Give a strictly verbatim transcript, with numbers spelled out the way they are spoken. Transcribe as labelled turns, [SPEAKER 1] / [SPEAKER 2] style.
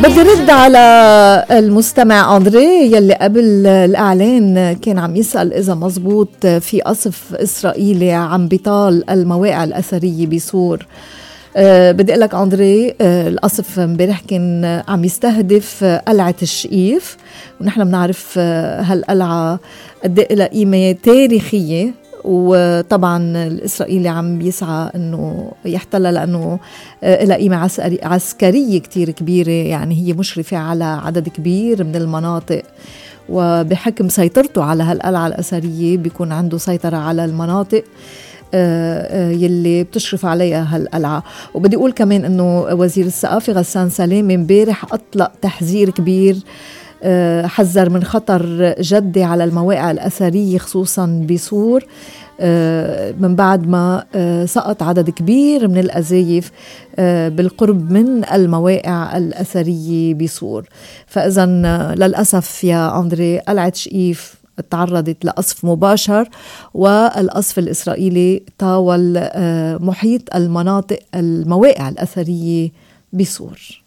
[SPEAKER 1] بدي رد على المستمع أندري يلي قبل الإعلان كان عم يسأل إذا مزبوط في قصف إسرائيلي عم بيطال المواقع الأثرية بسور. أه بدي أقولك أندري، أه القصف امبارح كان عم يستهدف قلعة الشقيف، ونحن بنعرف هالقلعة قد إيه لها قيمة تاريخية، وطبعا الإسرائيلي عم بيسعى أنه يحتلها لأنه لها قيمة عسكري عسكرية كتير كبيرة، يعني هي مشرفة على عدد كبير من المناطق، وبحكم سيطرته على هالقلعة الأثرية بيكون عنده سيطرة على المناطق يلي بتشرف عليها هالقلعة. وبدي أقول كمان أنه وزير الثقافة غسان سلامة امبارح أطلق تحذير كبير، حذر من خطر جدي على المواقع الأثرية خصوصا بسور من بعد ما سقط عدد كبير من الأزايف بالقرب من المواقع الأثرية بسور. فإذا للأسف يا أندري قلعة شقيف تعرضت لقصف مباشر، والقصف الإسرائيلي طاول محيط المناطق المواقع الأثرية بسور.